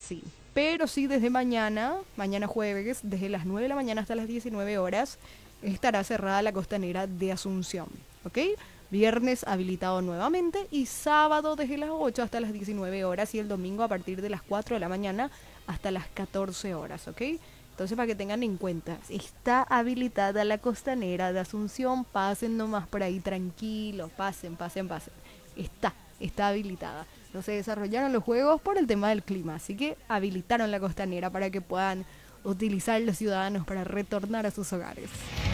Sí, pero sí desde mañana jueves, desde las 9 de la mañana hasta las 19 horas, estará cerrada la costanera de Asunción, ¿ok? Viernes habilitado nuevamente y sábado desde las 8 hasta las 19 horas y el domingo a partir de las 4 de la mañana hasta las 14 horas, ¿ok? Entonces, para que tengan en cuenta, está habilitada la costanera de Asunción, pasen nomás por ahí tranquilos, pasen, pasen, pasen. Está habilitada. No se desarrollaron los juegos por el tema del clima, así que habilitaron la costanera para que puedan utilizar los ciudadanos para retornar a sus hogares.